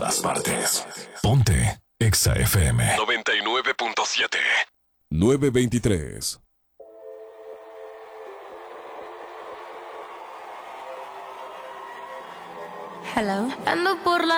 todas partes. Ponte Exa FM 99.7 923. Hello. Ando por la